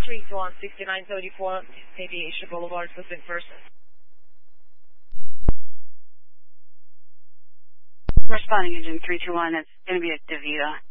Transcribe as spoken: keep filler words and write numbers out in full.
three two one, sixty-nine thirty-four, Aviation Boulevard, Clifton First. Responding engine three two one, it's going to be a DeVita.